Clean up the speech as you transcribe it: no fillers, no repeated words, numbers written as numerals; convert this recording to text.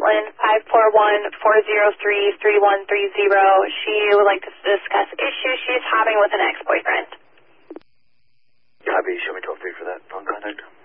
Portland, 541-403-3130. She would like to discuss issues she's having with an ex-boyfriend. Copy, show me toll free for that phone contact.